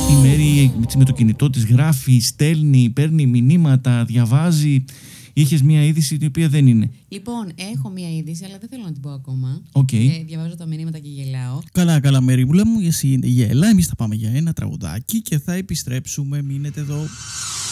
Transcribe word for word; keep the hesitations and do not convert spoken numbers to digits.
Η Μέρη με το κινητό της γράφει, στέλνει, παίρνει μηνύματα, διαβάζει. Είχες μία είδηση την οποία δεν είναι. Λοιπόν, έχω μία είδηση, αλλά δεν θέλω να την πω ακόμα. Okay. Ε, διαβάζω τα μηνύματα και γελάω. Καλά, καλά, Μερίμουλα μου, εσύ γέλα. Εμείς θα πάμε για ένα τραγουδάκι και θα επιστρέψουμε. Μείνετε εδώ.